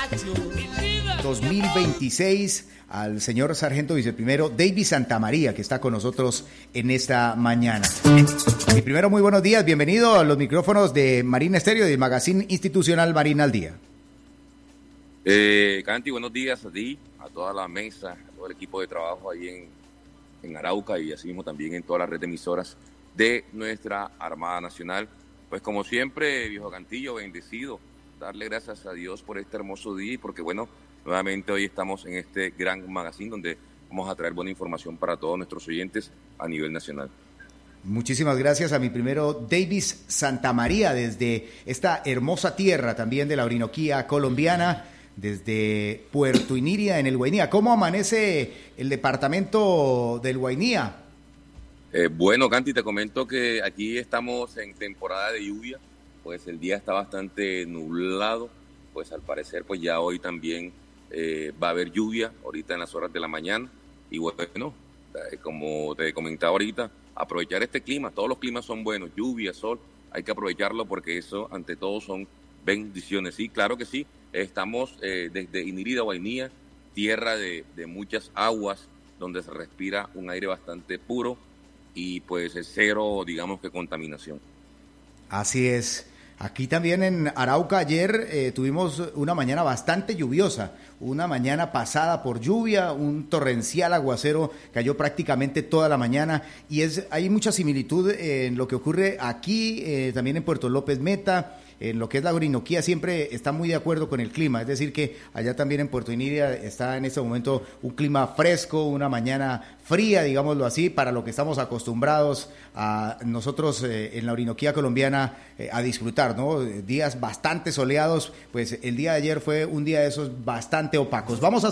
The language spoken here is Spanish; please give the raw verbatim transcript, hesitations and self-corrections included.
dos mil veintiséis al señor sargento viceprimero David Santamaría, que está con nosotros en esta mañana. Y primero, muy buenos días, bienvenido a los micrófonos de Marina Estéreo y del Magazine Institucional Marina al Día. Eh, Canti, buenos días a ti, a toda la mesa, a todo el equipo de trabajo ahí en, en Arauca y así mismo también en toda la red de emisoras de nuestra Armada Nacional. Pues como siempre, viejo Cantillo, bendecido, darle gracias a Dios por este hermoso día y porque bueno, nuevamente hoy estamos en este gran magazine donde vamos a traer buena información para todos nuestros oyentes a nivel nacional. Muchísimas gracias a mi primero Davis Santamaría desde esta hermosa tierra también de la Orinoquía colombiana, desde Puerto Iniria en el Guainía. ¿Cómo amanece el departamento del Guainía? Eh, bueno, Canti, te comento que aquí estamos en temporada de lluvia, pues el día está bastante nublado, pues al parecer pues ya hoy también eh, va a haber lluvia ahorita en las horas de la mañana y bueno, eh, como te comentaba ahorita, aprovechar este clima, todos los climas son buenos, lluvia, sol, hay que aprovecharlo porque eso ante todo son bendiciones. Sí, claro que sí, estamos eh, desde Inirida, Guainía, tierra de, de muchas aguas, donde se respira un aire bastante puro y pues es cero, digamos que contaminación. Así es. Aquí también en Arauca ayer eh, tuvimos una mañana bastante lluviosa, una mañana pasada por lluvia, un torrencial aguacero cayó prácticamente toda la mañana y es hay mucha similitud en lo que ocurre aquí, eh, también en Puerto López Meta, en lo que es la Orinoquía, siempre está muy de acuerdo con el clima, es decir que allá también en Puerto Iniria está en este momento un clima fresco, una mañana fría, digámoslo así, para lo que estamos acostumbrados a nosotros eh, en la Orinoquía colombiana eh, a disfrutar, ¿no? Días bastante soleados, pues el día de ayer fue un día de esos bastante opacos. Vamos a